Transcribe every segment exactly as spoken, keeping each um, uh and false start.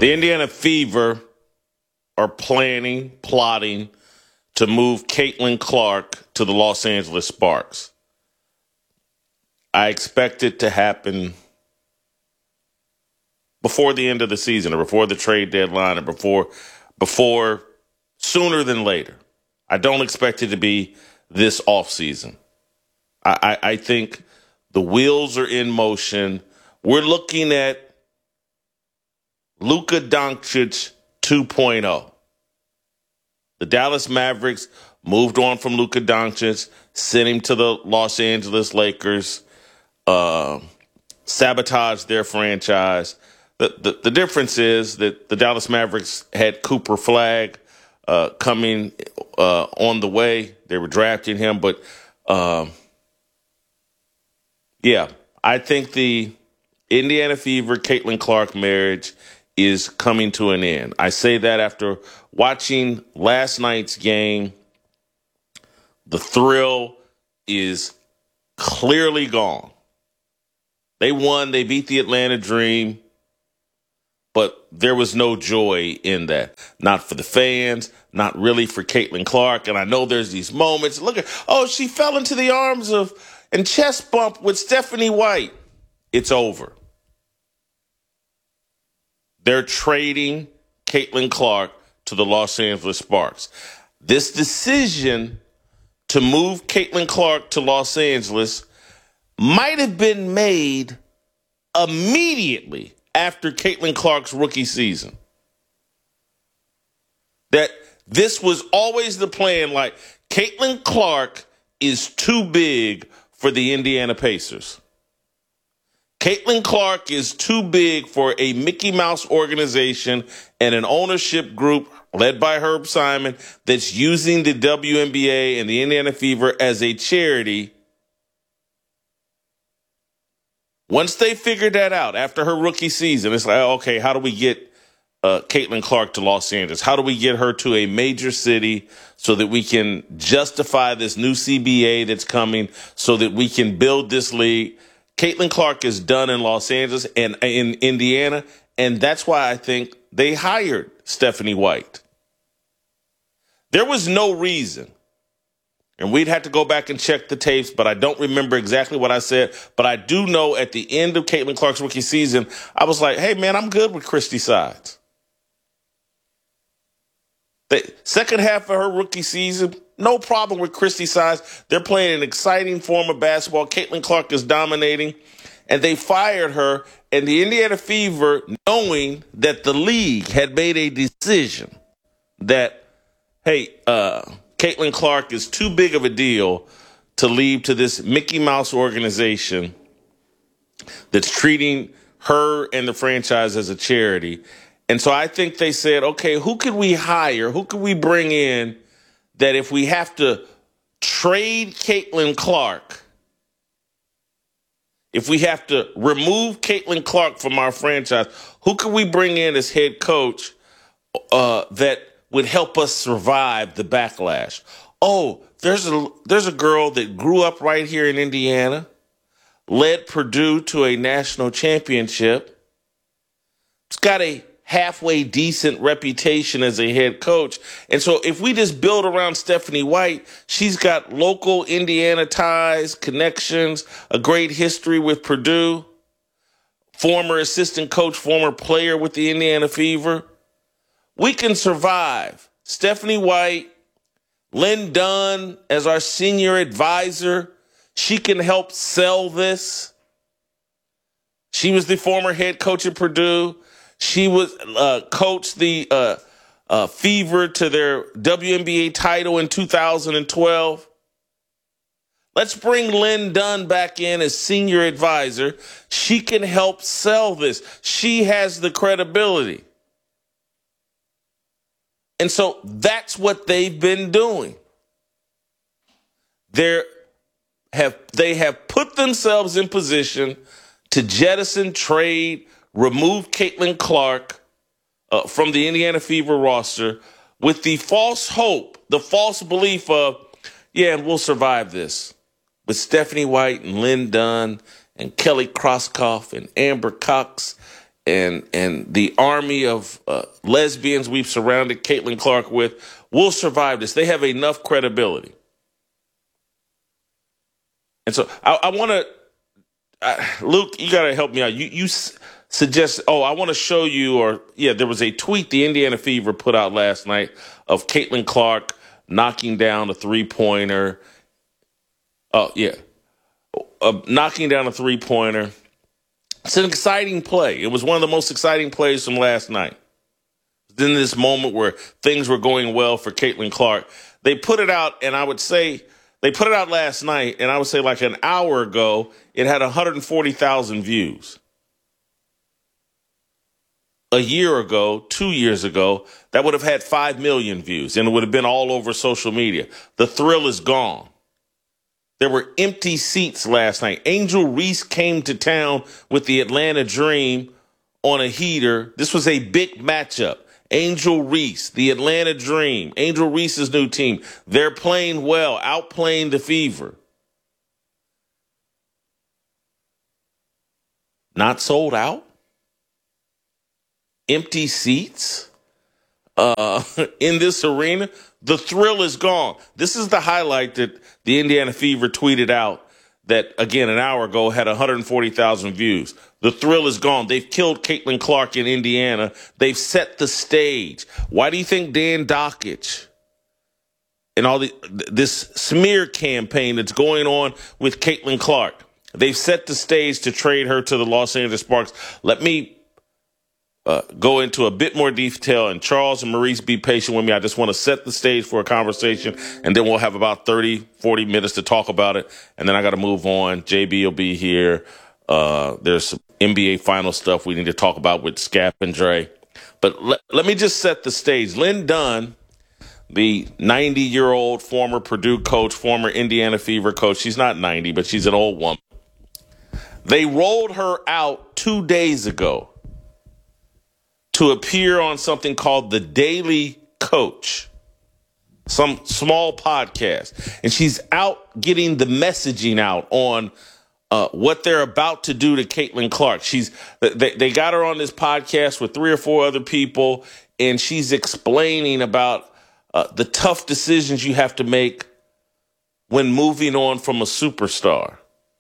The Indiana Fever are planning, plotting to move Caitlin Clark to the Los Angeles Sparks. I expect it to happen before the end of the season or before the trade deadline or before, before sooner than later. I don't expect it to be this offseason. I, I, I think the wheels are in motion. We're looking at Luka Doncic two point oh. The Dallas Mavericks moved on from Luka Doncic, sent him to the Los Angeles Lakers, uh, sabotaged their franchise. The, the, the difference is that the Dallas Mavericks had Cooper Flagg uh, coming uh, on the way. They were drafting him. But, uh, yeah, I think the Indiana Fever, Caitlin Clark marriage is coming to an end. I say that after watching last night's game. The thrill is clearly gone. They won. They beat the Atlanta Dream. But there was no joy in that. Not for the fans, not really for Caitlin Clark. And I know there's these moments. Look at, oh, she fell into the arms of and chest bump with Stephanie White. It's over. They're trading Caitlin Clark to the Los Angeles Sparks. This decision to move Caitlin Clark to Los Angeles might have been made immediately after Caitlin Clark's rookie season. That this was always the plan, like Caitlin Clark is too big for the Indiana Pacers. Caitlin Clark is too big for a Mickey Mouse organization and an ownership group led by Herb Simon that's using the W N B A and the Indiana Fever as a charity. Once they figured that out after her rookie season, it's like, okay, how do we get uh, Caitlin Clark to Los Angeles? How do we get her to a major city so that we can justify this new C B A that's coming, so that we can build this league? Caitlin Clark is done in Los Angeles and in Indiana, and that's why I think they hired Stephanie White. There was no reason, and we'd have to go back and check the tapes, but I don't remember exactly what I said, but I do know at the end of Caitlin Clark's rookie season, I was like, hey, man, I'm good with Christy Sides. The second half of her rookie season, no problem with Christy Sides. They're playing an exciting form of basketball. Caitlin Clark is dominating, and they fired her. And the Indiana Fever, knowing that the league had made a decision that, hey, uh, Caitlin Clark is too big of a deal to leave to this Mickey Mouse organization that's treating her and the franchise as a charity. And so I think they said, okay, who could we hire? Who could we bring in that if we have to trade Caitlin Clark, if we have to remove Caitlin Clark from our franchise, who could we bring in as head coach uh, that would help us survive the backlash? Oh, there's a there's a girl that grew up right here in Indiana, led Purdue to a national championship. It's got a halfway decent reputation as a head coach. And so if we just build around Stephanie White, she's got local Indiana ties, connections, a great history with Purdue, former assistant coach, former player with the Indiana Fever. We can survive. Stephanie White, Lynn Dunn as our senior advisor. She can help sell this. She was the former head coach at Purdue. She was uh, coached the uh, uh, Fever to their W N B A title in two thousand twelve. Let's bring Lynn Dunn back in as senior advisor. She can help sell this. She has the credibility. And so that's what they've been doing. They're, have, they have put themselves in position to jettison, trade, remove Caitlin Clark uh, from the Indiana Fever roster with the false hope, the false belief of, yeah, we'll survive this. With Stephanie White and Lynn Dunn and Kelly Krauskopf and Amber Cox and and the army of uh, lesbians we've surrounded Caitlin Clark with will survive this. They have enough credibility. And so I, I want to, uh, Luke, you got to help me out. You you s- suggest, oh, I want to show you, or yeah, there was a tweet the Indiana Fever put out last night of Caitlin Clark knocking down a three-pointer. Oh, yeah. Uh, knocking down a three-pointer. It's an exciting play. It was one of the most exciting plays from last night. In this moment where things were going well for Caitlin Clark, they put it out, and I would say they put it out last night, and I would say like an hour ago, it had one hundred forty thousand views. A year ago, two years ago, that would have had five million views, and it would have been all over social media. The thrill is gone. There were empty seats last night. Angel Reese came to town with the Atlanta Dream on a heater. This was a big matchup. Angel Reese, the Atlanta Dream, Angel Reese's new team. They're playing well, outplaying the Fever. Not sold out? Empty seats uh, in this arena? The thrill is gone. This is the highlight that the Indiana Fever tweeted out that, again, an hour ago had one hundred forty thousand views. The thrill is gone. They've killed Caitlin Clark in Indiana. They've set the stage. Why do you think Dan Dockich and all the this smear campaign that's going on with Caitlin Clark, they've set the stage to trade her to the Los Angeles Sparks? Let me Uh, go into a bit more detail, and Charles and Maurice, be patient with me. I just want to set the stage for a conversation, and then we'll have about thirty, forty minutes to talk about it, and then I got to move on. J B will be here. Uh, there's some N B A final stuff we need to talk about with Scap and Dre. But let, let me just set the stage. Lynn Dunn, the ninety-year-old former Purdue coach, former Indiana Fever coach, she's not ninety, but she's an old woman. They rolled her out two days ago to appear on something called The Daily Coach, some small podcast. And she's out getting the messaging out on uh, what they're about to do to Caitlin Clark. She's they, they got her on this podcast with three or four other people, and she's explaining about uh, the tough decisions you have to make when moving on from a superstar.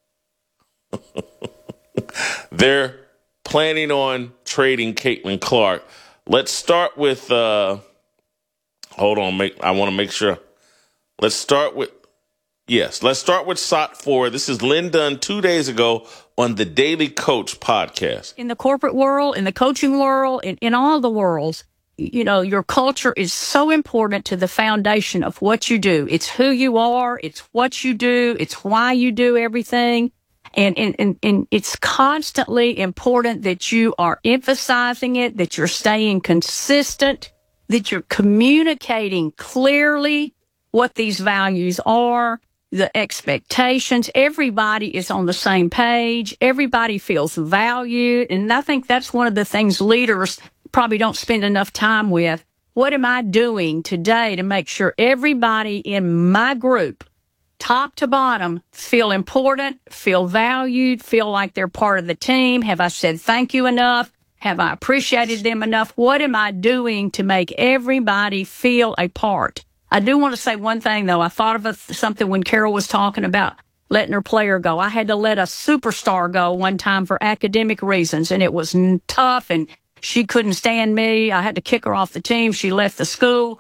They're planning on trading Caitlin Clark. Let's start with, uh, hold on, make, I want to make sure. Let's start with, yes, let's start with S O T four. This is Lynn Dunn two days ago on the Daily Coach podcast. In the corporate world, in the coaching world, in, in all the worlds, you know, your culture is so important to the foundation of what you do. It's who you are. It's what you do. It's why you do everything. And, and, and, and it's constantly important that you are emphasizing it, that you're staying consistent, that you're communicating clearly what these values are, the expectations. Everybody is on the same page. Everybody feels valued. And I think that's one of the things leaders probably don't spend enough time with. What am I doing today to make sure everybody in my group, top to bottom, feel important, feel valued, feel like they're part of the team? Have I said thank you enough? Have I appreciated them enough? What am I doing to make everybody feel a part? I do want to say one thing, though. I thought of a, something when Carol was talking about letting her player go. I had to let a superstar go one time for academic reasons, and it was tough, and she couldn't stand me. I had to kick her off the team. She left the school.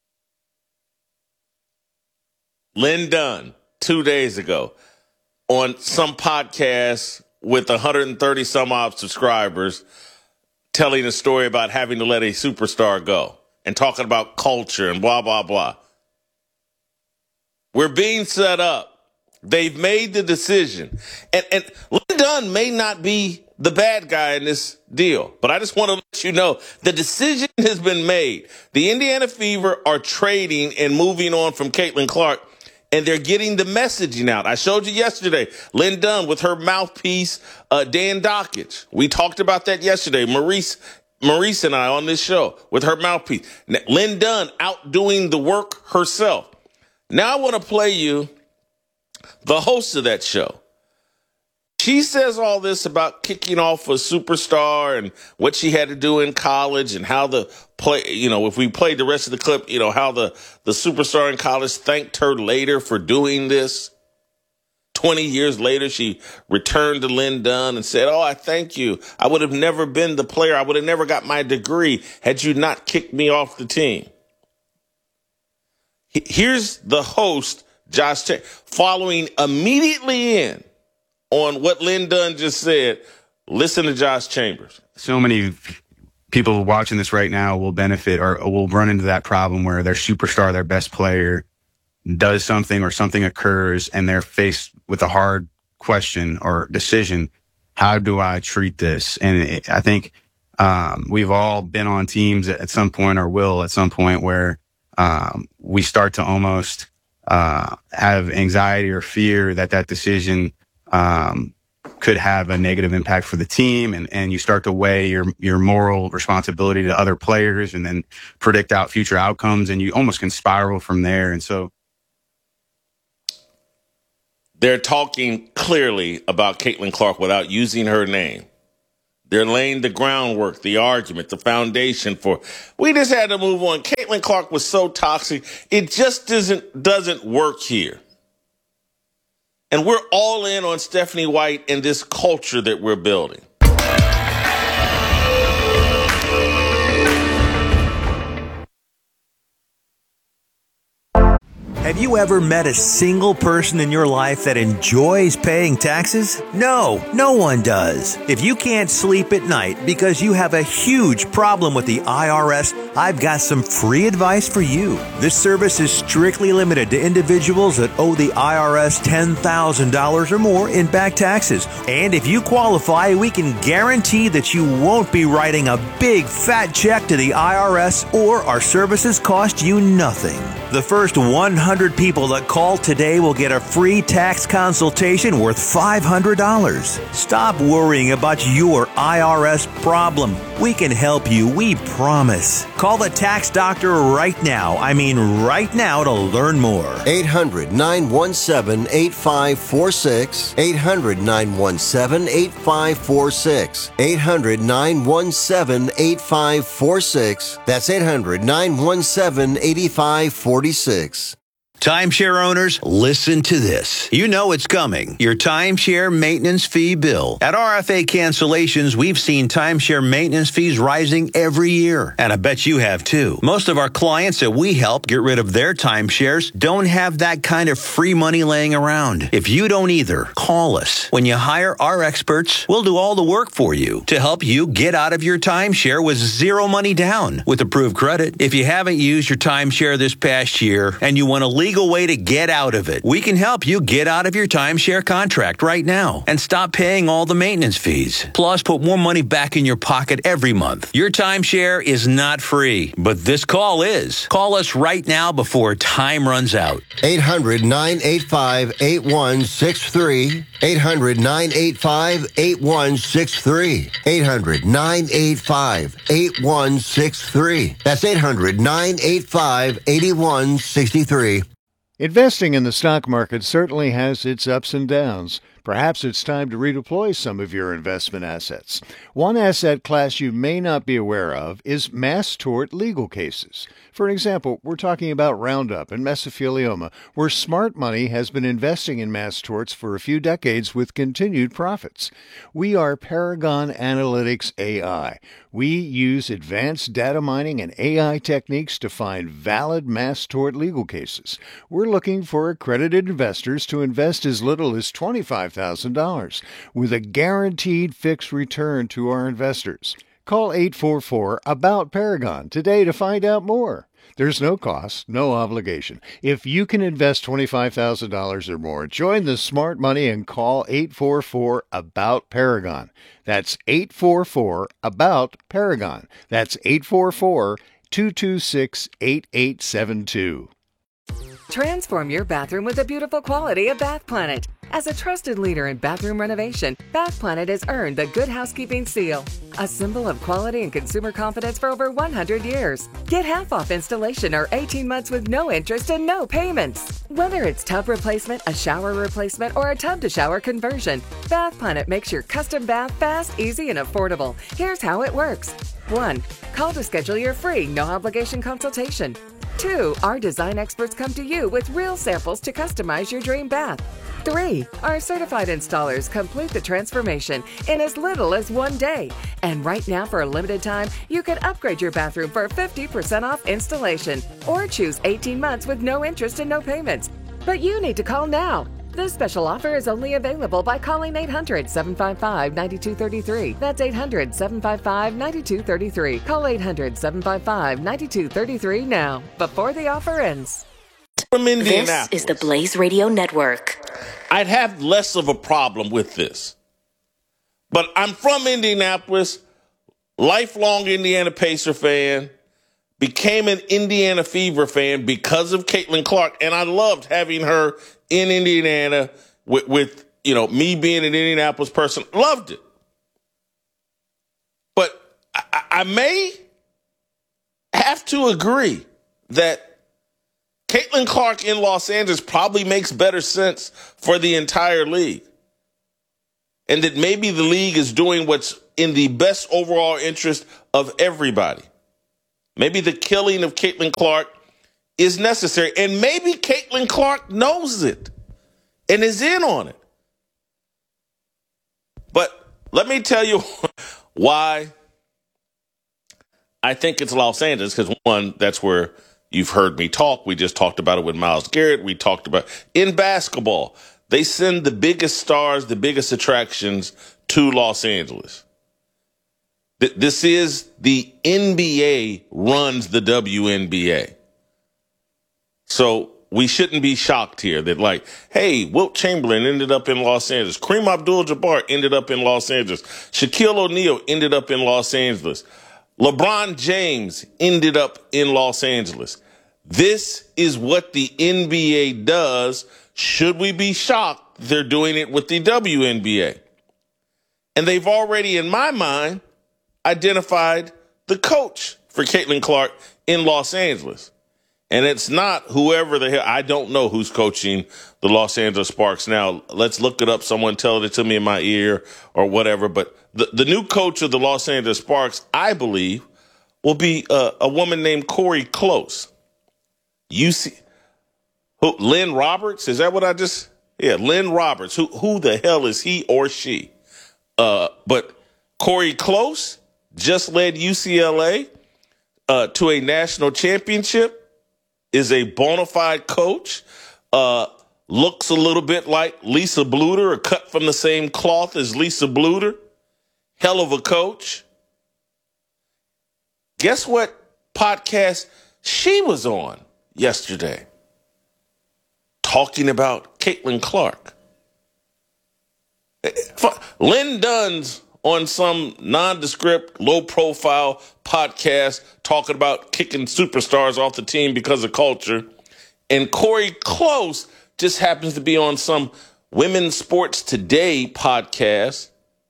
Lynn Dunn, two days ago, on some podcast with one hundred thirty some odd subscribers, telling a story about having to let a superstar go and talking about culture and blah, blah, blah. We're being set up. They've made the decision. And, and Lynn Dunn may not be the bad guy in this deal, but I just want to let you know the decision has been made. The Indiana Fever are trading and moving on from Caitlin Clark, and they're getting the messaging out. I showed you yesterday, Lynn Dunn with her mouthpiece, uh, Dan Dockich. We talked about that yesterday. Maurice, Maurice and I on this show with her mouthpiece. Now, Lynn Dunn out doing the work herself. Now I want to play you the host of that show. she says all this about kicking off a superstar and what she had to do in college and how the play, you know, if we played the rest of the clip, you know, how the, the superstar in college thanked her later for doing this. twenty years later, she returned to Lynn Dunn and said, oh, I thank you. I would have never been the player. I would have never got my degree had you not kicked me off the team. Here's the host, Josh Chambers, following immediately in on what Lynn Dunn just said. Listen to Josh Chambers. So many people watching this right now will benefit or will run into that problem where their superstar, their best player, does something or something occurs and they're faced with a hard question or decision. How do I treat this? And it, I think um, we've all been on teams at some point or will at some point where um, we start to almost uh, have anxiety or fear that that decision um, could have a negative impact for the team. And, and you start to weigh your, your moral responsibility to other players and then predict out future outcomes. And you almost can spiral from there. And so they're talking clearly about Caitlin Clark without using her name. They're laying the groundwork, the argument, the foundation for, we just had to move on. Caitlin Clark was so toxic. It just doesn't, doesn't work here. And we're all in on Stephanie White and this culture that we're building. Have you ever met a single person in your life that enjoys paying taxes? No, no one does. If you can't sleep at night because you have a huge problem with the I R S, I've got some free advice for you. This service is strictly limited to individuals that owe the I R S ten thousand dollars or more in back taxes. And if you qualify, we can guarantee that you won't be writing a big fat check to the I R S or our services cost you nothing. The first one hundred people that call today will get a free tax consultation worth five hundred dollars. Stop worrying about your I R S problem. We can help you, we promise. Call the tax doctor right now. I mean right now to learn more. eight hundred, nine one seven, eight five four six. eight hundred, nine one seven, eight five four six. eight hundred, nine one seven, eight five four six. That's eight hundred, nine one seven, eight five four six. Timeshare owners, listen to this. You know it's coming. Your timeshare maintenance fee bill. At R F A Cancellations, we've seen timeshare maintenance fees rising every year. And I bet you have too. Most of our clients that we help get rid of their timeshares don't have that kind of free money laying around. If you don't either, call us. When you hire our experts, we'll do all the work for you to help you get out of your timeshare with zero money down with approved credit. If you haven't used your timeshare this past year and you want to leave legal way to get out of it. We can help you get out of your timeshare contract right now and stop paying all the maintenance fees. Plus, put more money back in your pocket every month. Your timeshare is not free, but this call is. Call us right now before time runs out. eight hundred, nine eight five, eight one six three. eight hundred, nine eight five, eight one six three. eight hundred, nine eight five, eight one six three. That's eight hundred, nine eight five, eight one six three. Investing in the stock market certainly has its ups and downs. Perhaps it's time to redeploy some of your investment assets. One asset class you may not be aware of is mass tort legal cases. For example, we're talking about Roundup and mesothelioma, where smart money has been investing in mass torts for a few decades with continued profits. We are Paragon Analytics A I. We use advanced data mining and A I techniques to find valid mass tort legal cases. We're looking for accredited investors to invest as little as twenty-five thousand dollars with a guaranteed fixed return to our investors. Call eight four four, A B O U T, Paragon today to find out more. There's no cost, no obligation. If you can invest twenty-five thousand dollars or more, join the smart money and call eight four four, A B O U T, Paragon. That's eight four four, A B O U T, Paragon. That's eight four four, two two six, eight eight seven two. Transform your bathroom with the beautiful quality of Bath Planet. As a trusted leader in bathroom renovation, Bath Planet has earned the Good Housekeeping seal, a symbol of quality and consumer confidence for over one hundred years. Get half off installation or eighteen months with no interest and no payments. Whether it's tub replacement, a shower replacement, or a tub-to-shower conversion, Bath Planet makes your custom bath fast, easy, and affordable. Here's how it works. one. Call to schedule your free, no-obligation consultation. two. Our design experts come to you with real samples to customize your dream bath. three. Our certified installers complete the transformation in as little as one day. And right now, for a limited time, you can upgrade your bathroom for fifty percent off installation or choose eighteen months with no interest and no payments. But you need to call now. This special offer is only available by calling eight hundred, seven five five, nine two three three. That's eight hundred, seven five five, nine two three three. Call eight hundred, seven five five, nine two three three now, before the offer ends. From Indianapolis. This is the Blaze Radio Network. I'd have less of a problem with this. But I'm from Indianapolis, lifelong Indiana Pacer fan, became an Indiana Fever fan because of Caitlin Clark, and I loved having her in Indiana with, with you know, me being an Indianapolis person. Loved it. But I, I may have to agree that Caitlin Clark in Los Angeles probably makes better sense for the entire league. And that maybe the league is doing what's in the best overall interest of everybody. Maybe the killing of Caitlin Clark is necessary. And maybe Caitlin Clark knows it and is in on it. But let me tell you why I think it's Los Angeles. Because, one, that's where you've heard me talk. We just talked about it with Myles Garrett. We talked about in basketball, they send the biggest stars, the biggest attractions to Los Angeles. Th- this is the N B A runs the W N B A. So we shouldn't be shocked here that, like, hey, Wilt Chamberlain ended up in Los Angeles. Kareem Abdul-Jabbar ended up in Los Angeles. Shaquille O'Neal ended up in Los Angeles. LeBron James ended up in Los Angeles. This is what the N B A does. Should we be shocked they're doing it with the W N B A? And they've already, in my mind, identified the coach for Caitlin Clark in Los Angeles. And it's not whoever the hell, I don't know who's coaching the Los Angeles Sparks now. Let's look it up. Someone tell it to me in my ear or whatever. But the, the new coach of the Los Angeles Sparks, I believe, will be uh, a woman named Corey Close. You see, who, Lynn Roberts? Is that what I just, yeah, Lynn Roberts. Who, who the hell is he or she? Uh, but Corey Close just led U C L A uh, to a national championship. Is a bona fide coach, uh, looks a little bit like Lisa Bluter, or cut from the same cloth as Lisa Bluter. Hell of a coach. Guess what podcast she was on yesterday? Talking about Caitlin Clark. Lynn Dunn's on some nondescript, low-profile podcast talking about kicking superstars off the team because of culture. And Corey Close just happens to be on some Women's Sports Today podcast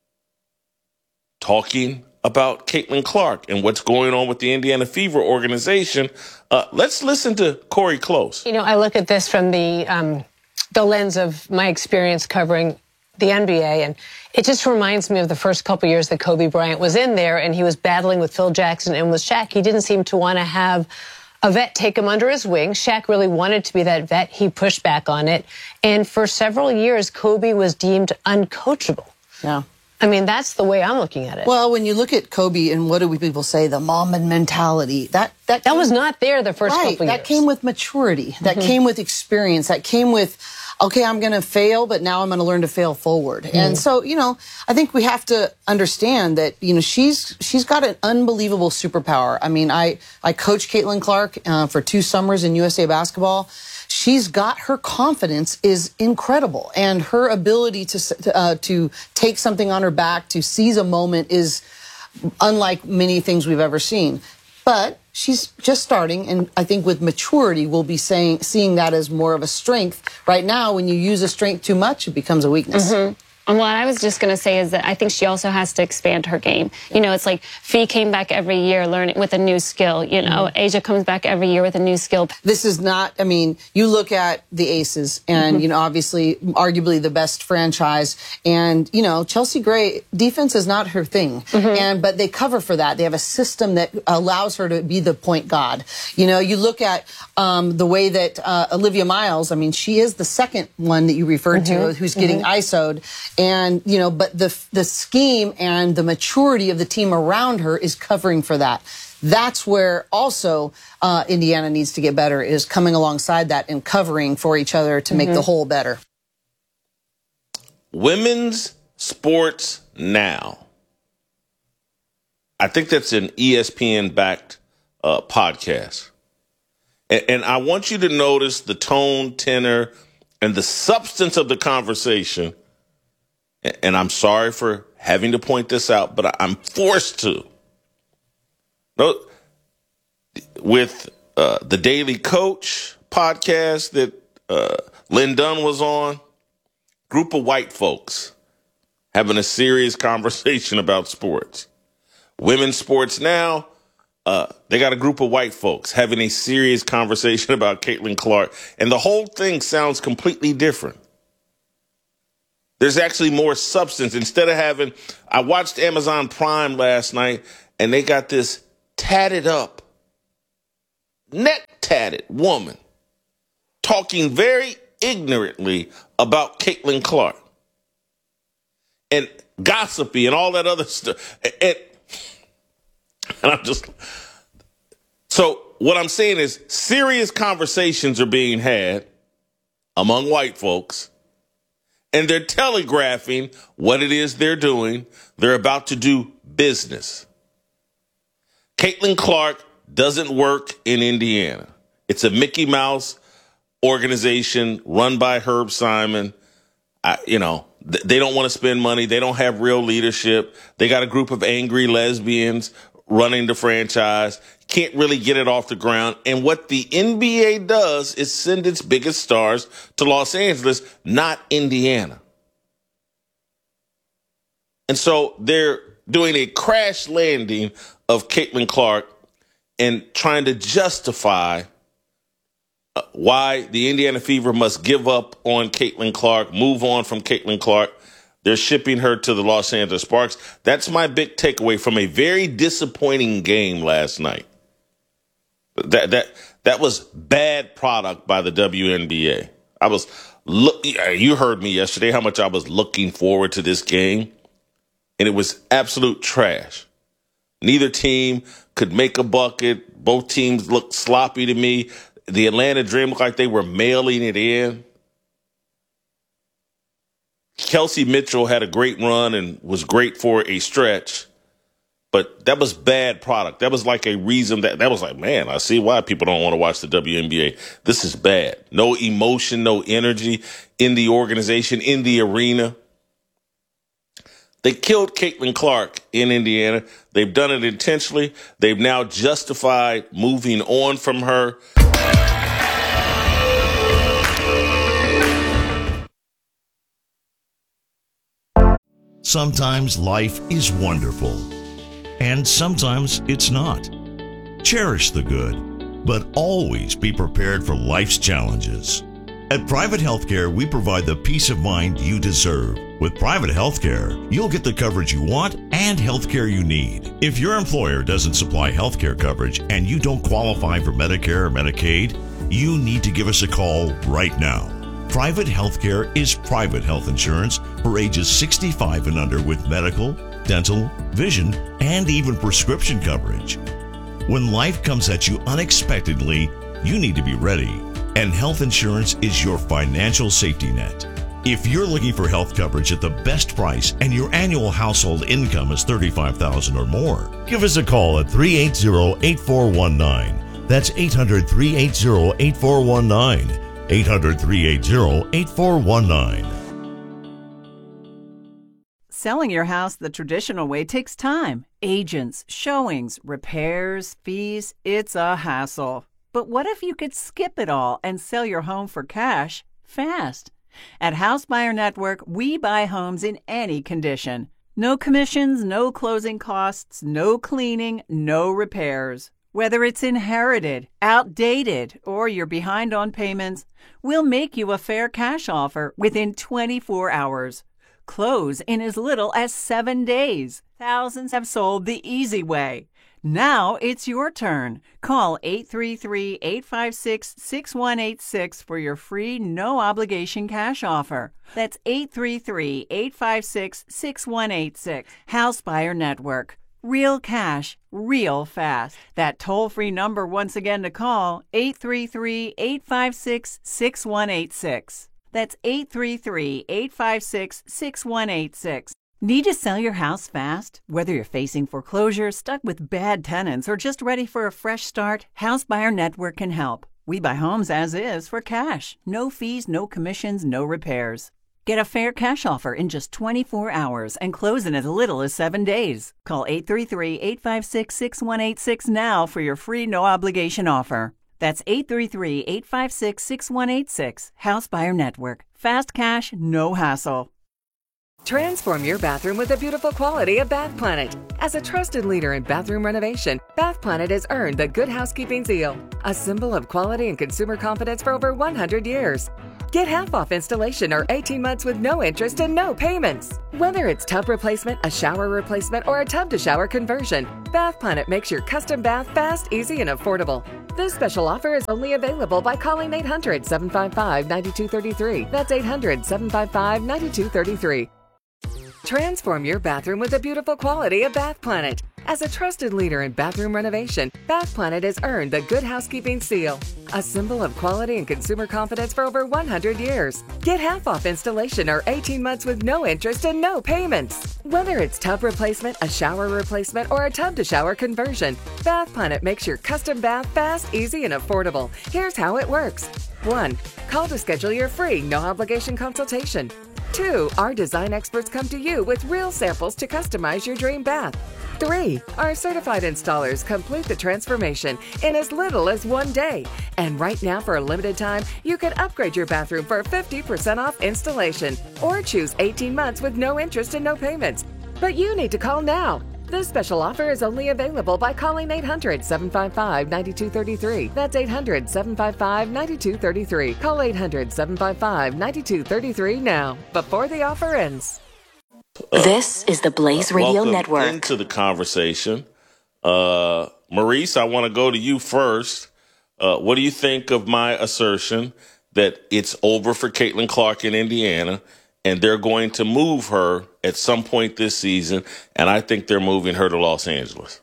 talking about Caitlin Clark and what's going on with the Indiana Fever organization. Uh, let's listen to Corey Close. You know, I look at this from the um, the lens of my experience covering the N B A, and it just reminds me of the first couple years that Kobe Bryant was in there and he was battling with Phil Jackson and with Shaq. He didn't seem to want to have a vet take him under his wing. Shaq really wanted to be that vet. He pushed back on it. And for several years, Kobe was deemed uncoachable. Yeah. I mean, that's the way I'm looking at it. Well, when you look at Kobe and what do we people say, the mom mentality, that that, that came, was not there the first right, couple years. That came with maturity. That mm-hmm. came with experience. That came with, okay, I'm going to fail, but now I'm going to learn to fail forward. Mm. And so, you know, I think we have to understand that, you know, she's she's got an unbelievable superpower. I mean, I, I coached Caitlin Clark uh, for two summers in U S A Basketball. She's got, her confidence is incredible. And her ability to, uh, to take something on her back, to seize a moment is unlike many things we've ever seen. but she's just starting, and I think with maturity, we'll be saying seeing that as more of a strength. Right now, when you use a strength too much, it becomes a weakness. Mm-hmm. And what I was just going to say is that I think she also has to expand her game. You know, it's like Fee came back every year learning with a new skill. You know, mm-hmm. Asia comes back every year with a new skill. This is not, I mean, you look at the Aces and, mm-hmm. you know, obviously, arguably the best franchise. And, you know, Chelsea Gray, defense is not her thing. Mm-hmm. And, but they cover for that. They have a system that allows her to be the point guard. You know, you look at um, the way that uh, Olivia Miles, I mean, she is the second one that you referred mm-hmm. to who's getting mm-hmm. I S O'd. And, you know, but the the scheme and the maturity of the team around her is covering for that. That's where also uh, Indiana needs to get better, is coming alongside that and covering for each other to mm-hmm. make the whole better. Women's Sports Now. I think that's an E S P N-backed uh, podcast. And, and I want you to notice the tone, tenor, and the substance of the conversation. And I'm sorry for having to point this out, but I'm forced to. With uh, the Daily Coach podcast that uh, Lynn Dunn was on, group of white folks having a serious conversation about sports. Women's Sports Now, uh, they got a group of white folks having a serious conversation about Caitlin Clark, and the whole thing sounds completely different. There's actually more substance. Instead of having, I watched Amazon Prime last night, and they got this tatted up, neck tatted woman talking very ignorantly about Caitlin Clark and gossipy and all that other stuff. And, and I'm just, so what I'm saying is serious conversations are being had among white folks. And they're telegraphing what it is they're doing. They're about to do business. Caitlin Clark doesn't work in Indiana. It's a Mickey Mouse organization run by Herb Simon. I, you know, th- they don't want to spend money. They don't have real leadership. They got a group of angry lesbians running the franchise. Can't really get it off the ground. And what the N B A does is send its biggest stars to Los Angeles, not Indiana. And so they're doing a crash landing of Caitlin Clark and trying to justify uh, why the Indiana Fever must give up on Caitlin Clark, move on from Caitlin Clark. They're shipping her to the Los Angeles Sparks. That's my big takeaway from a very disappointing game last night. That that that was bad product by the W N B A. I was look. You heard me yesterday how much I was looking forward to this game, and it was absolute trash. Neither team could make a bucket. Both teams looked sloppy to me. The Atlanta Dream looked like they were mailing it in. Kelsey Mitchell had a great run and was great for a stretch. But that was bad product. That was like a reason that, that was like, man, I see why people don't want to watch the W N B A. This is bad. No emotion, no energy in the organization, in the arena. They killed Caitlin Clark in Indiana. They've done it intentionally. They've now justified moving on from her. Sometimes life is wonderful. And sometimes it's not. Cherish the good, but always be prepared for life's challenges. At Private Healthcare, we provide the peace of mind you deserve. With Private Healthcare, you'll get the coverage you want and healthcare you need. If your employer doesn't supply healthcare coverage and you don't qualify for Medicare or Medicaid, you need to give us a call right now. Private Healthcare is private health insurance for ages sixty-five and under with medical, dental, vision, and even prescription coverage. When life comes at you unexpectedly, you need to be ready, and health insurance is your financial safety net. If you're looking for health coverage at the best price and your annual household income is thirty-five thousand dollars or more, give us a call at three eight zero, eight four one nine. That's eight hundred, three eight zero, eight four one nine. eight hundred, three eight zero, eight four one nine. Selling your house the traditional way takes time. Agents, showings, repairs, fees. It's a hassle. But what if you could skip it all and sell your home for cash fast? At House Buyer Network, we buy homes in any condition. No commissions, no closing costs, no cleaning, no repairs. Whether it's inherited, outdated, or you're behind on payments, we'll make you a fair cash offer within twenty-four hours. Close in as little as seven days. Thousands have sold the easy way. Now it's your turn. Call eight three three, eight five six, six one eight six for your free no-obligation cash offer. That's eight three three, eight five six, six one eight six. House Buyer Network. Real cash, real fast. That toll-free number once again to call, eight three three, eight five six, six one eight six. That's eight three three, eight five six, six one eight six. Need to sell your house fast? Whether you're facing foreclosure, stuck with bad tenants, or just ready for a fresh start, House Buyer Network can help. We buy homes as is for cash. No fees, no commissions, no repairs. Get a fair cash offer in just twenty-four hours and close in as little as seven days. Call eight three three, eight five six, six one eight six now for your free no-obligation offer. That's eight three three, eight five six, six one eight six. House Buyer Network. Fast cash, no hassle. Transform your bathroom with the beautiful quality of Bath Planet. As a trusted leader in bathroom renovation, Bath Planet has earned the Good Housekeeping seal, a symbol of quality and consumer confidence for over one hundred years. Get half off installation or eighteen months with no interest and no payments. Whether it's tub replacement, a shower replacement, or a tub-to-shower conversion, Bath Planet makes your custom bath fast, easy, and affordable. This special offer is only available by calling eight hundred, seven five five, nine two three three. That's eight hundred, seven five five, nine two three three. Transform your bathroom with the beautiful quality of Bath Planet. As a trusted leader in bathroom renovation, Bath Planet has earned the Good Housekeeping seal, a symbol of quality and consumer confidence for over one hundred years. Get half off installation or eighteen months with no interest and no payments. Whether it's tub replacement, a shower replacement, or a tub-to-shower conversion, Bath Planet makes your custom bath fast, easy, and affordable. Here's how it works. one. Call to schedule your free no-obligation consultation. two. Our design experts come to you with real samples to customize your dream bath. three. Our certified installers complete the transformation in as little as one day. And right now, for a limited time, you can upgrade your bathroom for fifty percent off installation or choose eighteen months with no interest and no payments. But you need to call now. This special offer is only available by calling eight hundred, seven five five, nine two three three. That's eight hundred, seven five five, nine two three three. Call eight hundred, seven five five, nine two three three now, before the offer ends. This is the Blaze Radio Welcome Network. Into the conversation. Uh, Maurice, I want to go to you first. Uh, what do you think of my assertion that it's over for Caitlin Clark in Indiana, and they're going to move her at some point this season, and I think they're moving her to Los Angeles?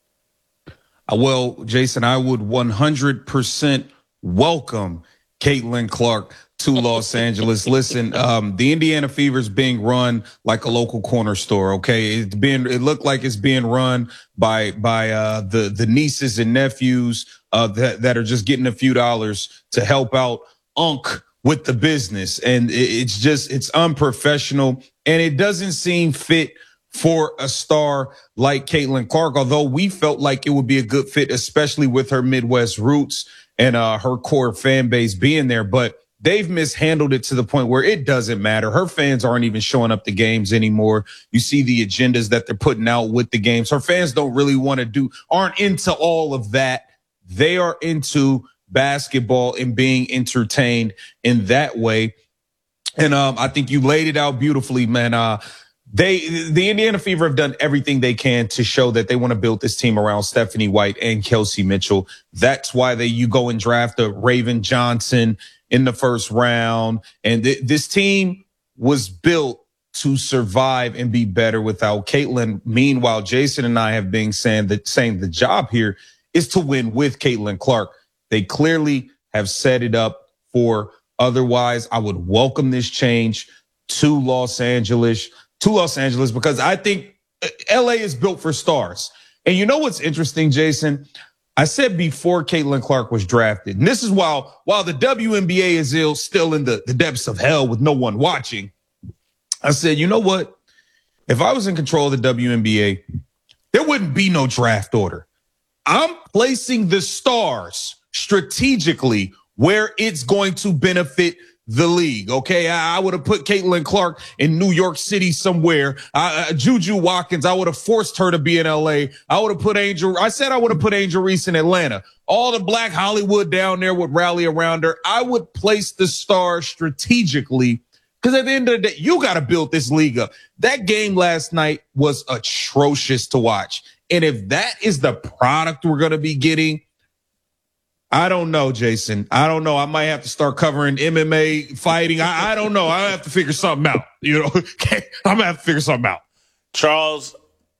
Well, Jason, I would one hundred percent welcome Caitlin Clark to Los Angeles. Listen, um, the Indiana Fever is being run like a local corner store. Okay, it's being it looked like it's being run by by uh, the the nieces and nephews uh, that that are just getting a few dollars to help out Unc with the business, and it, it's just it's unprofessional, and it doesn't seem fit for a star like Caitlin Clark. Although we felt like it would be a good fit, especially with her Midwest roots and uh, her core fan base being there, but they've mishandled it to the point where it doesn't matter. Her fans aren't even showing up to games anymore. You see the agendas that they're putting out with the games. Her fans don't really want to do, aren't into all of that. They are into basketball and being entertained in that way. And um, I think you laid it out beautifully, man. Uh, they, the Indiana Fever have done everything they can to show that they want to build this team around Stephanie White and Kelsey Mitchell. That's why they, you go and draft a Raven Johnson in the first round. And th- this team was built to survive and be better without Caitlin. Meanwhile, Jason and I have been saying that saying the job here is to win with Caitlin Clark. They clearly have set it up for otherwise. I would welcome this change to Los Angeles, to Los Angeles, because I think L A is built for stars. And you know what's interesting, Jason? I said before Caitlin Clark was drafted, and this is while while the W N B A is ill, still in the, the depths of hell with no one watching, I said, you know what? if I was in control of the W N B A, there wouldn't be no draft order. I'm placing the stars strategically where it's going to benefit the league. Okay, I, I would have put Caitlin Clark in New York City somewhere. Uh, uh, Juju Watkins, I would have forced her to be in L A. I would have put Angel. I said I would have put Angel Reese in Atlanta. All the Black Hollywood down there would rally around her. I would place the stars strategically because at the end of the day, you got to build this league up. That game last night was atrocious to watch. And if that is the product we're going to be getting, I don't know, Jason. I don't know. I might have to start covering M M A fighting. I, I don't know. I have to figure something out. You know, I'm gonna have to figure something out. Charles,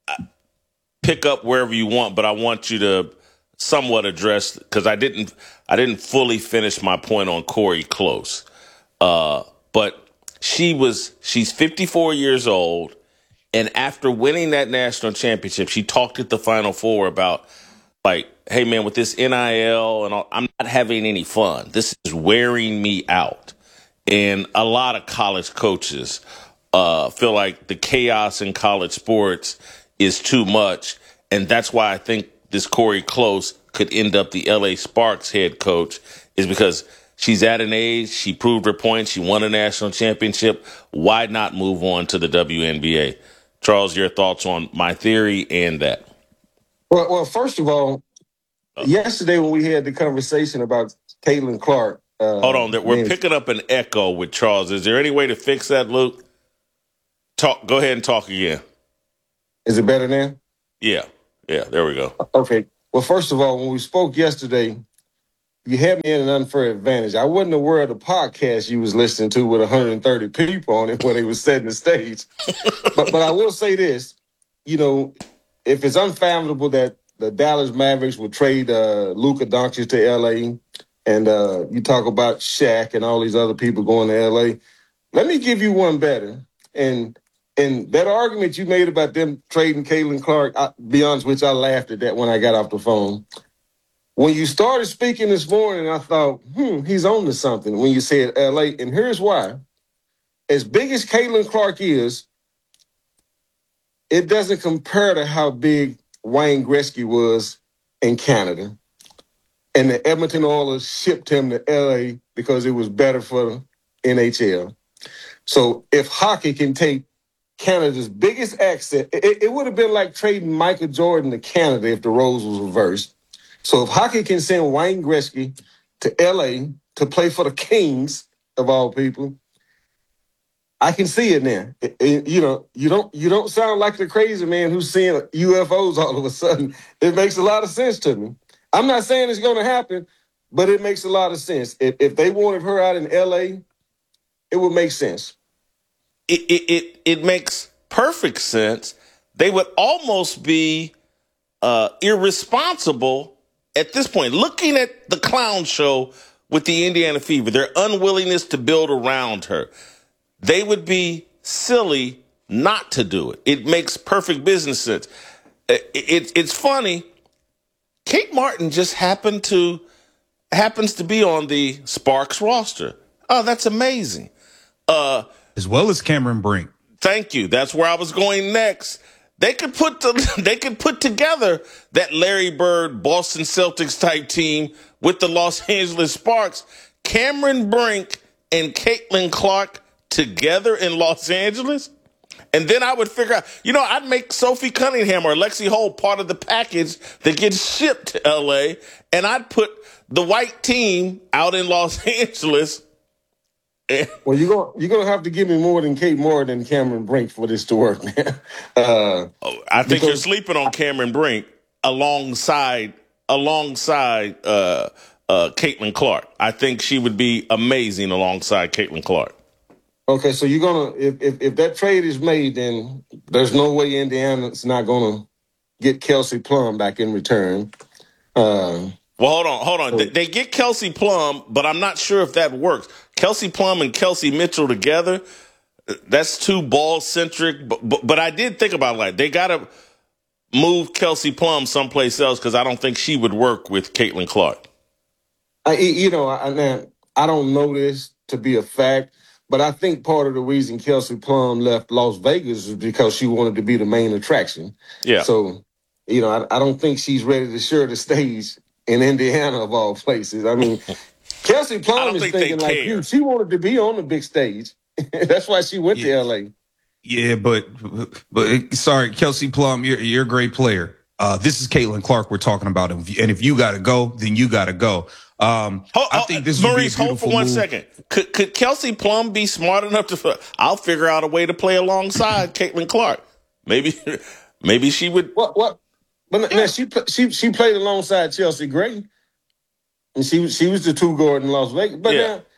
pick up wherever you want, but I want you to somewhat address because I didn't. I didn't fully finish my point on Corey Close, uh, but she was. She's fifty-four years old, and after winning that national championship, she talked at the Final Four about. Like, hey, man, with this N I L and all, I'm not having any fun. This is wearing me out. And a lot of college coaches uh, feel like the chaos in college sports is too much. And that's why I think this Corey Close could end up the L A Sparks head coach is because she's at an age, she proved her point, she won a national championship. Why not move on to the W N B A? Charles, your thoughts on my theory and that? Well, well, first of all, yesterday when we had the conversation about Caitlin Clark. Uh, Hold on, we're man, picking up an echo with Charles. Is there any way to fix that, Luke? Talk. Go ahead and talk again. Is it better now? Yeah, yeah, there we go. Okay. Well, first of all, when we spoke yesterday, you had me in an unfair advantage. I wasn't aware of the podcast you was listening to with one hundred thirty people on it when they was setting the stage. but, but I will say this, you know, if it's unfathomable that the Dallas Mavericks would trade uh, Luka Doncic to L A, and uh, you talk about Shaq and all these other people going to L A, let me give you one better. And and that argument you made about them trading Caitlin Clark, I, be honest with you, I laughed at that when I got off the phone. When you started speaking this morning, I thought, hmm, he's on to something when you said L A. And here's why. As big as Caitlin Clark is, it doesn't compare to how big Wayne Gretzky was in Canada. And the Edmonton Oilers shipped him to L A because it was better for the N H L. So if hockey can take Canada's biggest asset, it, it would have been like trading Michael Jordan to Canada if the roles was reversed. So if hockey can send Wayne Gretzky to L A to play for the Kings, of all people, I can see it now. It, it, you know, you don't you don't sound like the crazy man who's seeing U F Os all of a sudden. It makes a lot of sense to me. I'm not saying it's going to happen, but it makes a lot of sense. If, if they wanted her out in L A, it would make sense. It, it it it makes perfect sense. They would almost be uh, irresponsible at this point. Looking at the clown show with the Indiana Fever, their unwillingness to build around her, they would be silly not to do it. It makes perfect business sense. It, it, it's funny. Kate Martin just happened to happens to be on the Sparks roster. Oh, that's amazing. Uh, as well as Cameron Brink. Thank you. That's where I was going next. They could put the, they could put together that Larry Bird Boston Celtics type team with the Los Angeles Sparks. Cameron Brink and Caitlin Clark together in Los Angeles. And then I would figure out, you know, I'd make Sophie Cunningham or Lexi Holt part of the package that gets shipped to L A, and I'd put the white team out in Los Angeles. Well, you're going you're gonna have to give me more than Kate Moore and Cameron Brink for this to work, man. Uh, oh, I think because- you're sleeping on Cameron Brink alongside alongside uh, uh, Caitlin Clark. I think she would be amazing alongside Caitlin Clark. Okay, so you're gonna if, if if that trade is made, then there's no way Indiana's not gonna get Kelsey Plum back in return. Uh, well, hold on, hold on. So, they get Kelsey Plum, but I'm not sure if that works. Kelsey Plum and Kelsey Mitchell together, that's too ball-centric. But, but, but I did think about it. Like, they got to move Kelsey Plum someplace else because I don't think she would work with Caitlin Clark. I, you know, I, I don't know this to be a fact, but I think part of the reason Kelsey Plum left Las Vegas is because she wanted to be the main attraction. Yeah. So, you know, I, I don't think she's ready to share the stage in Indiana, of all places. I mean, Kelsey Plum is think thinking they like care. you. She wanted to be on the big stage. That's why she went Yeah. to L A. Yeah, but but sorry, Kelsey Plum, you're you're a great player. Uh, this is Caitlin Clark we're talking about, and if you got to go, then you got to go. Um, Hold, I think this would be a Maurice, hold for beautiful one move. second. Could could Kelsey Plum be smart enough to? I'll figure out a way to play alongside Caitlin Clark. Maybe, maybe she would. What what? But now she she she played alongside Chelsea Gray, and she was she was the two guard in Las Vegas. But Yeah. now.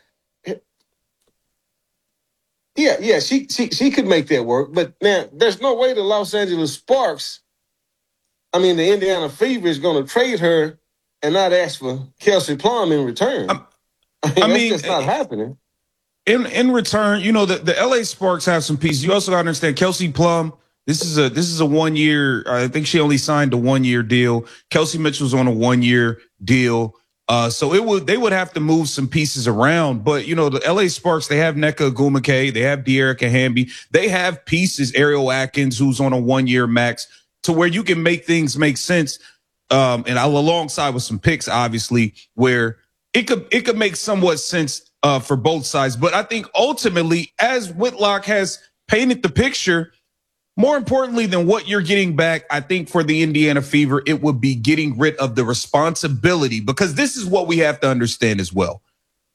Yeah, yeah, she she she could make that work, but now there's no way the Los Angeles Sparks, I mean the Indiana Fever, is going to trade her and not ask for Kelsey Plum in return. Um, I mean, I that's mean, just not happening. In in return, you know, the, the L A Sparks have some pieces. You also got to understand Kelsey Plum. This is a this is a one year. I think she only signed a one year deal. Kelsey Mitchell's on a one year deal. Uh, so it would they would have to move some pieces around. But you know, the L A Sparks, they have Nneka Ogwumike, they have De'Erica Hamby, they have pieces. Ariel Atkins, who's on a one year max, to where you can make things make sense. Um, and I'll alongside with some picks, obviously, where it could it could make somewhat sense uh, for both sides. But I think ultimately, as Whitlock has painted the picture, more importantly than what you're getting back, I think for the Indiana Fever, it would be getting rid of the responsibility, because this is what we have to understand as well.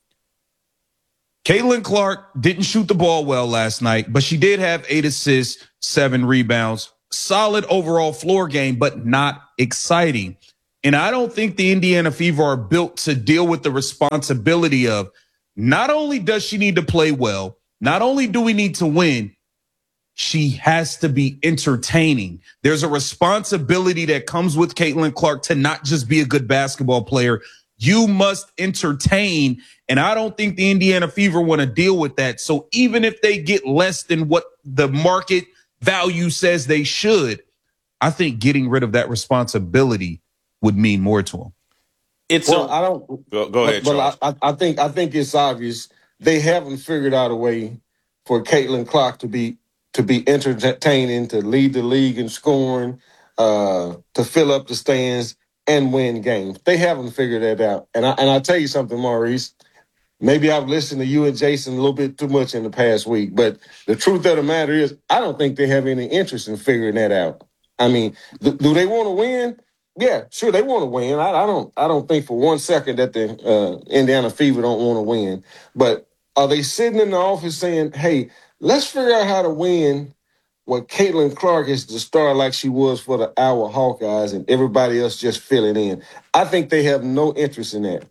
Caitlin Clark didn't shoot the ball well last night, but she did have eight assists, seven rebounds, solid overall floor game, but not exciting. And I don't think the Indiana Fever are built to deal with the responsibility of not only does she need to play well, not only do we need to win, she has to be entertaining. There's a responsibility that comes with Caitlin Clark to not just be a good basketball player. You must entertain. And I don't think the Indiana Fever want to deal with that. So even if they get less than what the market value says they should, I think getting rid of that responsibility would mean more to them. It's well, a, I don't go, go ahead, but Charles. I, I think I think it's obvious they haven't figured out a way for Caitlin Clark to be to be entertaining, to lead the league in scoring, uh, to fill up the stands and win games. They haven't figured that out. And I and I tell you something, Maurice, maybe I've listened to you and Jason a little bit too much in the past week, but the truth of the matter is I don't think they have any interest in figuring that out. I mean, th- do they want to win? Yeah, sure, they want to win. I, I don't I don't think for one second that the uh, Indiana Fever don't want to win. But are they sitting in the office saying, hey, let's figure out how to win when Caitlin Clark is the star like she was for the Iowa Hawkeyes and everybody else just filling in? I think they have no interest in that.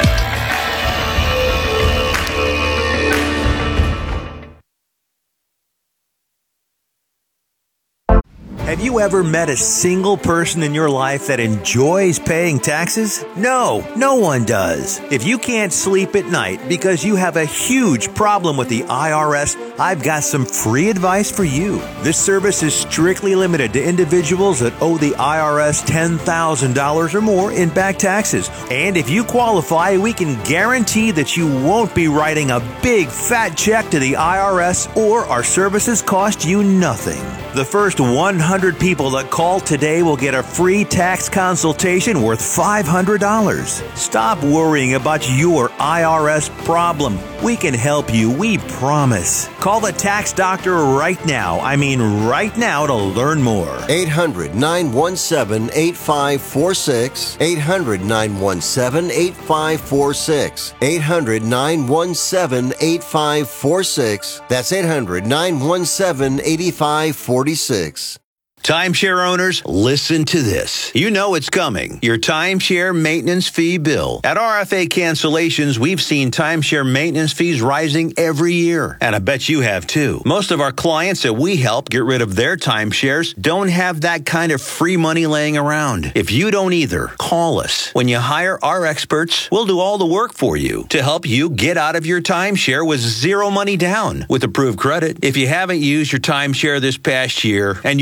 Have you ever met a single person in your life that enjoys paying taxes? No, no one does. If you can't sleep at night because you have a huge problem with the I R S, I've got some free advice for you. This service is strictly limited to individuals that owe the I R S ten thousand dollars or more in back taxes. And if you qualify, we can guarantee that you won't be writing a big fat check to the I R S, or our services cost you nothing. The first one hundred people that call today will get a free tax consultation worth five hundred dollars. Stop worrying about your I R S problem. We can help you, we promise. Call the tax doctor right now. I mean right now to learn more. eight hundred, nine one seven, eight five four six. eight hundred, nine one seven, eight five four six. eight hundred, nine one seven, eight five four six. That's eight hundred, nine one seven, eight five four six. Timeshare owners, listen to this. You know it's coming. Your timeshare maintenance fee bill. At R F A Cancellations, we've seen timeshare maintenance fees rising every year. And I bet you have too. Most of our clients that we help get rid of their timeshares don't have that kind of free money laying around. If you don't either, call us. When you hire our experts, we'll do all the work for you to help you get out of your timeshare with zero money down with approved credit. If you haven't used your timeshare this past year and you want to legally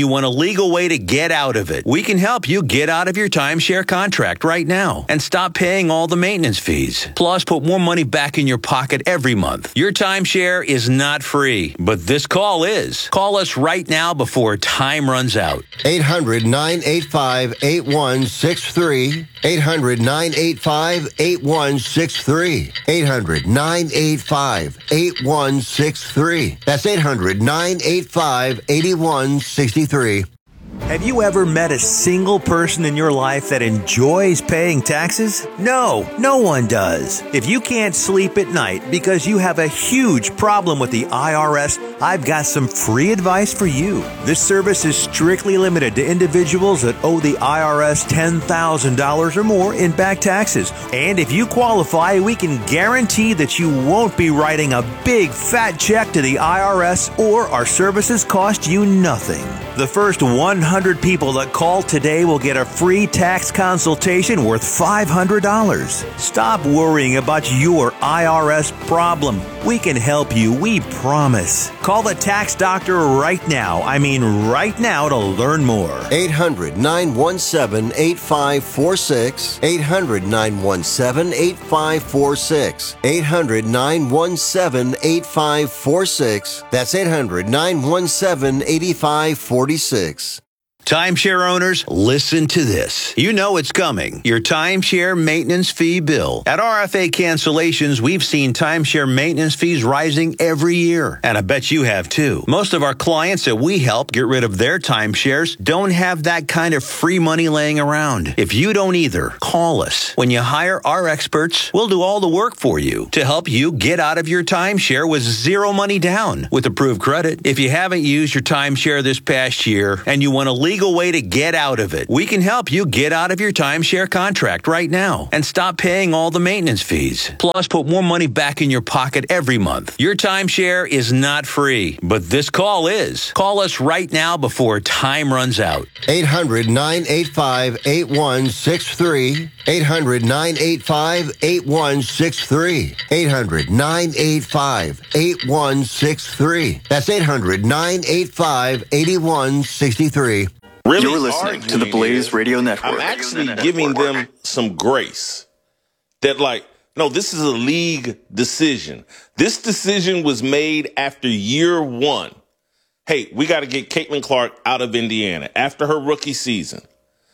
legal way to get out of it, we can help you get out of your timeshare contract right now and stop paying all the maintenance fees. Plus, put more money back in your pocket every month. Your timeshare is not free, but this call is. Call us right now before time runs out. eight hundred, nine eight five, eight one six three. eight hundred, nine eight five, eight one six three. eight hundred, nine eight five, eight one six three. That's eight hundred, nine eight five, eight one six three. Have you ever met a single person in your life that enjoys paying taxes? No, no one does. If you can't sleep at night because you have a huge problem with the I R S, I've got some free advice for you. This service is strictly limited to individuals that owe the I R S ten thousand dollars or more in back taxes. And if you qualify, we can guarantee that you won't be writing a big fat check to the I R S, or our services cost you nothing. The first one hundred people that call today will get a free tax consultation worth five hundred dollars. Stop worrying about your I R S problem. We can help you, we promise. Call the tax doctor right now. I mean right now to learn more. eight hundred, nine one seven, eight five four six. eight hundred, nine one seven, eight five four six. eight hundred, nine one seven, eight five four six. That's eight hundred, nine one seven, eight five four six. Timeshare owners, listen to this. You know it's coming. Your timeshare maintenance fee bill. At R F A Cancellations, we've seen timeshare maintenance fees rising every year. And I bet you have too. Most of our clients that we help get rid of their timeshares don't have that kind of free money laying around. If you don't either, call us. When you hire our experts, we'll do all the work for you to help you get out of your timeshare with zero money down with approved credit. If you haven't used your timeshare this past year and you want to leave legal way to get out of it, we can help you get out of your timeshare contract right now and stop paying all the maintenance fees. Plus, put more money back in your pocket every month. Your timeshare is not free, but this call is. Call us right now before time runs out. eight hundred, nine eight five, eight one six three. eight hundred, nine eight five, eight one six three. eight hundred, nine eight five, eight one six three. That's eight hundred, nine eight five, eight one six three. Really You're listening to the Blaze Radio Network. I'm actually giving them some grace. That like, no, this is a league decision. This decision was made after year one. Hey, we got to get Caitlin Clark out of Indiana after her rookie season.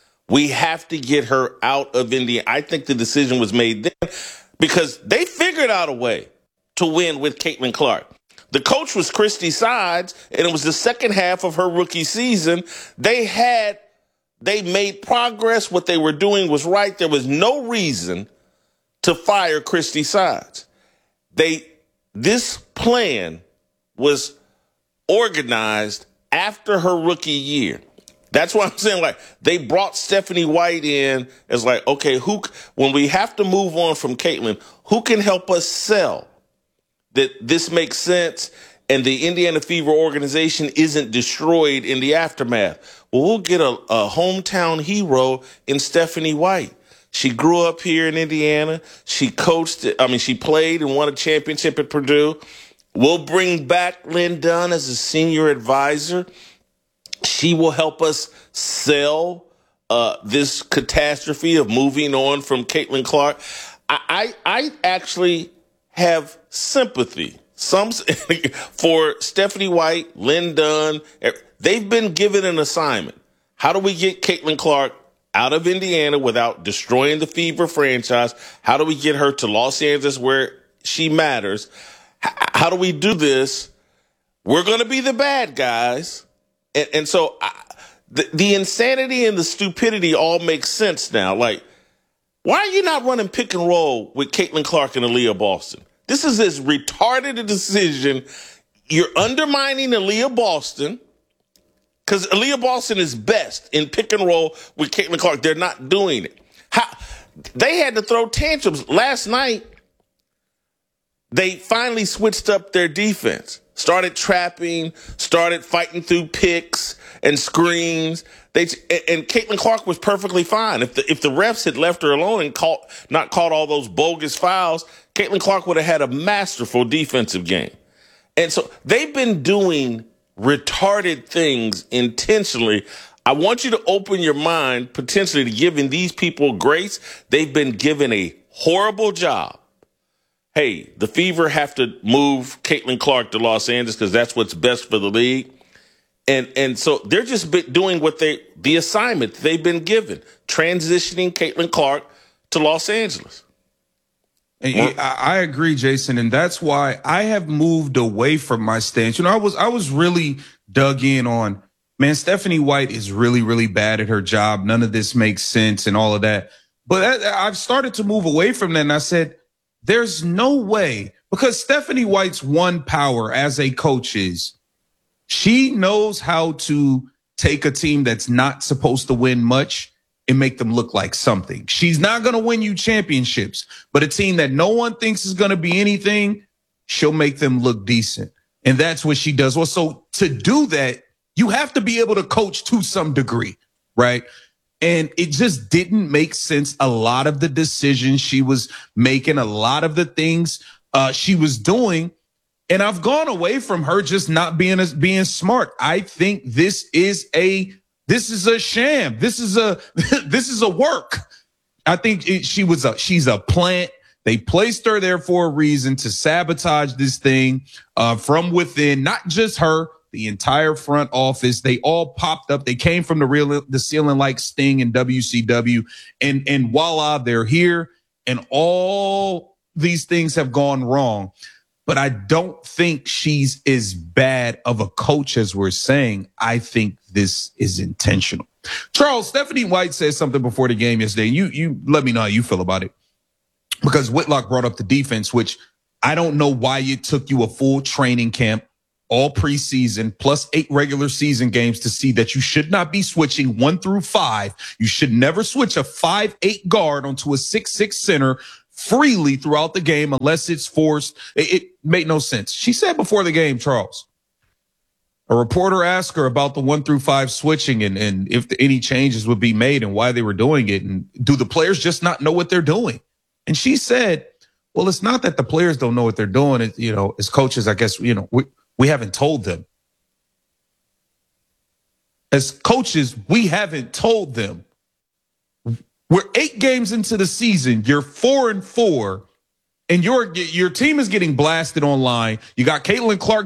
We have to get her out of Indiana. I think the decision was made then because they figured out a way to win with Caitlin Clark. The coach was Christy Sides, and it was the second half of her rookie season. They had, they made progress. What they were doing was right. There was no reason to fire Christy Sides. They, this plan was organized after her rookie year. That's why I'm saying, like, they brought Stephanie White in as like, okay, who, when we have to move on from Caitlin, who can help us sell that this makes sense and the Indiana Fever organization isn't destroyed in the aftermath? Well, we'll get a, a hometown hero in Stephanie White. She grew up here in Indiana. She coached, I mean, she played and won a championship at Purdue. We'll bring back Lynn Dunn as a senior advisor. She will help us sell uh, this catastrophe of moving on from Caitlin Clark. I, I, I actually have sympathy some for Stephanie White, Lynn Dunn. They've been given an assignment. How do we get Caitlin Clark out of Indiana without destroying the Fever franchise? How do we get her to Los Angeles where she matters? How do we do this? We're going to be the bad guys. And, and so I, the, the insanity and the stupidity all make sense now. Like, why are you not running pick and roll with Caitlin Clark and Aaliyah Boston? This is as retarded a decision. You're undermining Aaliyah Boston because Aaliyah Boston is best in pick and roll with Caitlin Clark. They're not doing it. How, they had to throw tantrums. Last night, they finally switched up their defense, started trapping, started fighting through picks and screens. They and Caitlin Clark was perfectly fine. If the if the refs had left her alone and caught not caught all those bogus fouls, Caitlin Clark would have had a masterful defensive game. And so they've been doing retarded things intentionally. I want you to open your mind potentially to giving these people grace. They've been given a horrible job. Hey, the Fever have to move Caitlin Clark to Los Angeles because that's what's best for the league. And and so they're just doing what they, the assignment they've been given, transitioning Caitlin Clark to Los Angeles. And I agree, Jason, and that's why I have moved away from my stance. You know, I was I was really dug in on, man, Stephanie White is really, really bad at her job. None of this makes sense and all of that. But I, I've started to move away from that, and I said, there's no way, because Stephanie White's one power as a coach is she knows how to take a team that's not supposed to win much and make them look like something. She's not going to win you championships, but a team that no one thinks is going to be anything, she'll make them look decent. And that's what she does. Well, so to do that, you have to be able to coach to some degree, right? And it just didn't make sense. A lot of the decisions she was making, a lot of the things uh, she was doing. And I've gone away from her just not being as being smart. I think this is a This is a sham. This is a this is a work. I think it, she was a she's a plant. They placed her there for a reason to sabotage this thing uh, from within. Not just her, the entire front office. They all popped up. They came from the real the ceiling like Sting and W C W, and and voila, they're here. And all these things have gone wrong. But I don't think she's as bad of a coach as we're saying. I think this is intentional. Charles, Stephanie White said something before the game yesterday. You you let me know how you feel about it. Because Whitlock brought up the defense, which I don't know why it took you a full training camp, all preseason, plus eight regular season games to see that you should not be switching one through five. You should never switch a five eight guard onto a six six center freely throughout the game unless it's forced. It, it made no sense. She said before the game, Charles, a reporter asked her about the one through five switching and, and if the, any changes would be made and why they were doing it. And do the players just not know what they're doing? And she said, well, it's not that the players don't know what they're doing. It, you know, as coaches, I guess, you know, we, we haven't told them. As coaches, we haven't told them. We're eight games into the season. You're four and four, and your your team is getting blasted online. You got Caitlin Clark